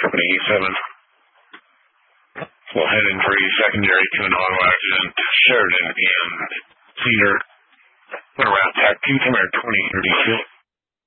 Company 7. We'll head in for a secondary to an auto accident. Sheridan and Cedar. Around TAC 2, Tamara 2036.